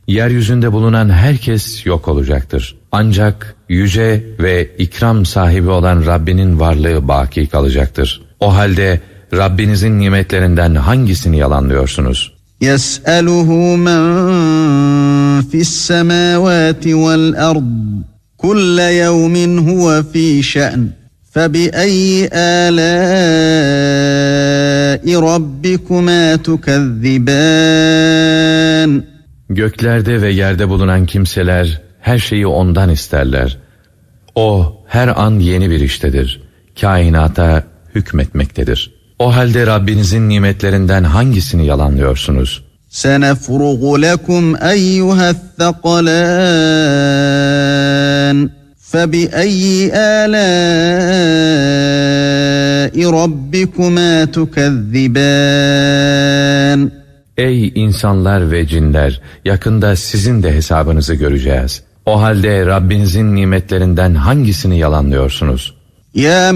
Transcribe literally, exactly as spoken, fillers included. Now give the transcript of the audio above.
Yeryüzünde bulunan herkes yok olacaktır. Ancak yüce ve ikram sahibi olan Rabbinin varlığı baki kalacaktır. O halde Rabbinizin nimetlerinden hangisini yalanlıyorsunuz? يَسْأَلُهُ مَنْ فِي السَّمَاوَاتِ وَالْأَرْضِ كُلَّ يَوْمٍ هُوَ فِي شَأْنٍ فَبِأَيِّ آلَاءِ رَبِّكُمَا تُكَذِّبَانِ Göklerde ve yerde bulunan kimseler her şeyi ondan isterler. O her an yeni bir iştedir. Kainata hükmetmektedir. O halde Rabbinizin nimetlerinden hangisini yalanlıyorsunuz? سَنَفْرُغُ لَكُمْ أَيُّهَا الثَّقَلَانِ فَبِأَيِّ آلَاءِ رَبِّكُمَا تُكَذِّبَانِ Ey insanlar ve cinler! Yakında sizin de hesabınızı göreceğiz. O halde Rabbinizin nimetlerinden hangisini yalanlıyorsunuz? Ya